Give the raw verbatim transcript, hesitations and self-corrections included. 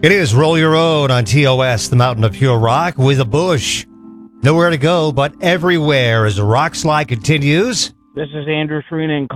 It is Roll Your Own on T O S, the Mountain of Pure Rock, with a bush. Nowhere to go but everywhere as the rock slide continues. This is Andrew Farina in